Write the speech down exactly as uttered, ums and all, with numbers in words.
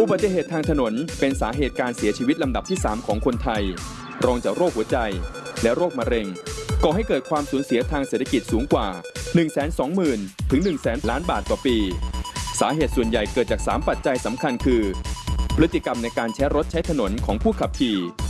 อุบัติเหตุทางถนนเป็นสาเหตุการเสียชีวิตลำดับที่สามของคนไทยรองจากโรคหัวใจและโรคมะเร็งก่อให้เกิดความสูญเสียทางเศรษฐกิจสูงกว่า หนึ่งแสนสองหมื่น ถึง หนึ่งแสน ล้านบาทต่อปีสาเหตุส่วนใหญ่เกิดจากสามปัจจัยสำคัญคือพฤติกรรมในการใช้รถใช้ถนนของผู้ขับขี่